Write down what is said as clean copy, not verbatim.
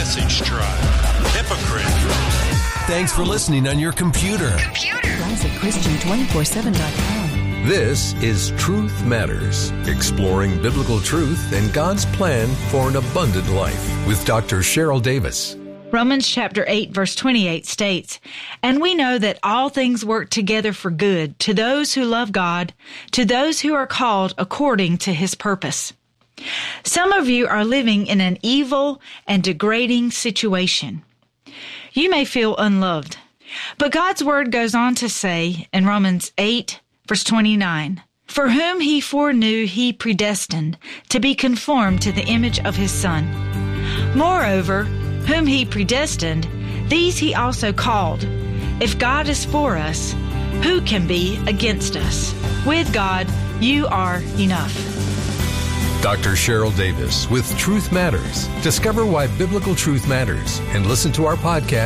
Message Tribe. Hypocrite. Thanks for listening on your computer. ClassicChristian247.com. This is Truth Matters, exploring biblical truth and God's plan for an abundant life with Dr. Cheryl Davis. Romans chapter 8, verse 28 states, "And we know that all things work together for good to those who love God, to those who are called according to His purpose." Some of you are living in an evil and degrading situation. You may feel unloved, but God's Word goes on to say in Romans 8, verse 29, "For whom He foreknew, He predestined to be conformed to the image of His Son. Moreover, whom He predestined, these He also called. If God is for us, who can be against us? With God, you are enough." Dr. Cheryl Davis with Truth Matters. Discover why biblical truth matters and listen to our podcast